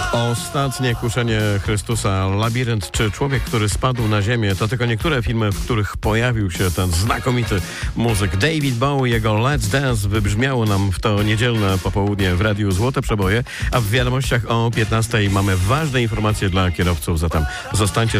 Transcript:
Ostatnie kuszenie Chrystusa, Labirynt czy Człowiek, który spadł na ziemię to tylko niektóre filmy, w których pojawił się ten znakomity muzyk David Bowie. Jego Let's Dance wybrzmiało nam w to niedzielne popołudnie w Radiu Złote Przeboje, a w wiadomościach o 15:00 mamy ważne informacje dla kierowców, zatem zostańcie